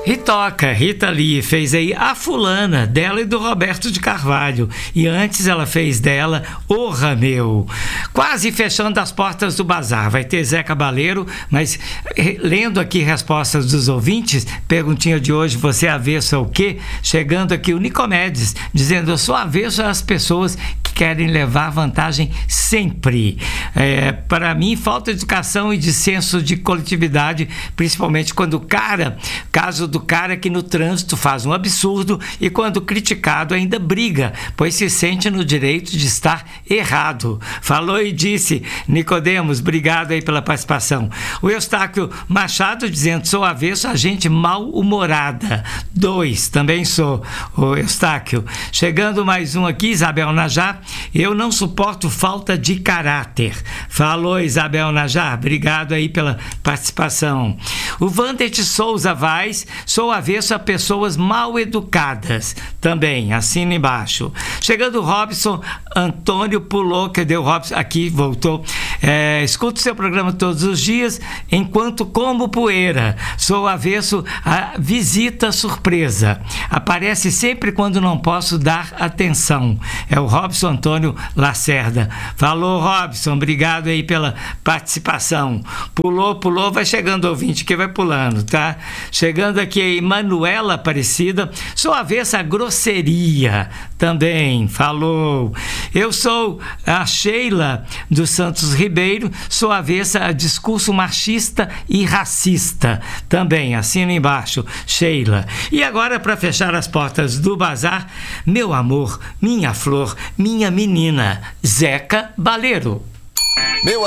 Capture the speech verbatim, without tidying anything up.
E toca, Rita Lee fez aí A Fulana, dela e do Roberto de Carvalho. E antes ela fez dela O Rameu. Quase fechando as portas do bazar. Vai ter Zé Cabaleiro, mas lendo aqui respostas dos ouvintes, perguntinha de hoje, você é avesso ao quê? Chegando aqui o Nicomedes, dizendo, eu sou avesso às pessoas que querem levar vantagem sempre. É, para mim, falta de educação e de senso de coletividade, principalmente quando o cara, caso do cara que no trânsito faz um absurdo e quando criticado ainda briga, pois se sente no direito de estar errado. Falou e disse, Nicodemos, obrigado aí pela participação. O Eustáquio Machado dizendo, sou avesso a gente mal-humorada. Dois, também sou, o Eustáquio. Chegando mais um aqui, Isabel Najar, eu não suporto falta de caráter. Falou, Isabel Najar, obrigado aí pela participação. O Wander de Souza Vaz, sou avesso a pessoas mal educadas. Também, assina embaixo. Chegando o Robson Antônio pulou, cadê o Robson? Aqui, voltou. É, escuto seu programa todos os dias, enquanto como poeira. Sou avesso a visita surpresa. Aparece sempre quando não posso dar atenção. É o Robson Antônio Lacerda. Falou, Robson, obrigado aí pela participação. Pulou, pulou, vai chegando ouvinte, que vai pulando, tá? Chegando aqui aí, Manuela Aparecida, sou avessa a grosseria, também, falou. Eu sou a Sheila dos Santos Ribeiro, sou avessa a discurso machista e racista, também, assina embaixo, Sheila. E agora, para fechar as portas do bazar, meu amor, minha flor, minha menina, Zeca Baleiro. Meu